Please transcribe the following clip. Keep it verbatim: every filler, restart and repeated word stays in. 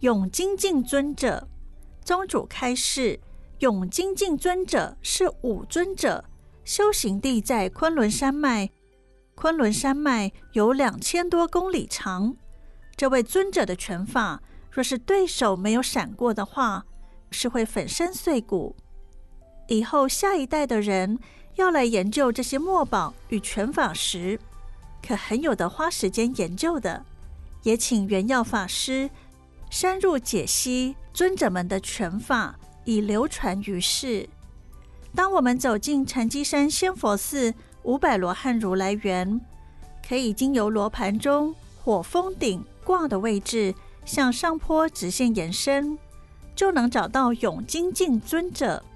永精进尊者。宗主开示，永精进尊者是五尊者，修行地在昆仑山脉。昆仑山脉有两千多公里长，这位尊者的拳法，若是对手没有闪过的话，是会粉身碎骨。以后下一代的人要来研究这些墨宝与拳法时，可很有得花时间研究的。也请圆耀法师深入解析尊者们的拳法，以流传于世。当我们走进禅机山仙佛寺五百罗汉如来园，可以经由罗盘中火风顶挂的位置向上坡直线延伸，就能找到永精进尊者。